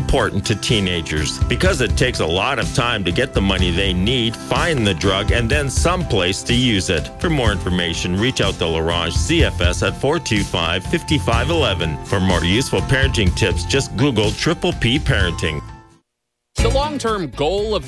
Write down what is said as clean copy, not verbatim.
important to teenagers because it takes a lot of time to get the money they need, find the drug, and then someplace to use it. For more information, reach out to Larange CFS at 425-5511. For more useful parenting tips, just Google Triple P Parenting. The long-term goal of